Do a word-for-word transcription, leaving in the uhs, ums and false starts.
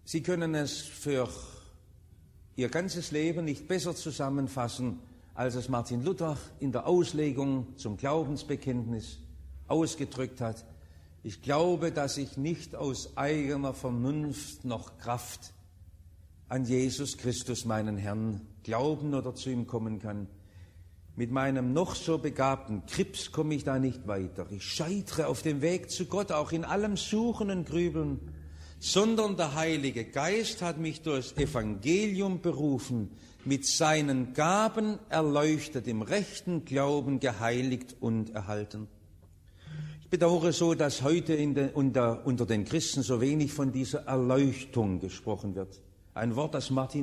Sie können es für Ihr ganzes Leben nicht besser zusammenfassen, als es Martin Luther in der Auslegung zum Glaubensbekenntnis ausgedrückt hat. Ich glaube, dass ich nicht aus eigener Vernunft noch Kraft an Jesus Christus, meinen Herrn, glauben oder zu ihm kommen kann. Mit meinem noch so begabten Krips komme ich da nicht weiter. Ich scheitere auf dem Weg zu Gott, auch in allem Suchen und Grübeln, sondern der Heilige Geist hat mich durchs Evangelium berufen, mit seinen Gaben erleuchtet, im rechten Glauben geheiligt und erhalten. Ich bedauere so, dass heute in den, unter, unter den Christen so wenig von dieser Erleuchtung gesprochen wird. Ein Wort, das Martin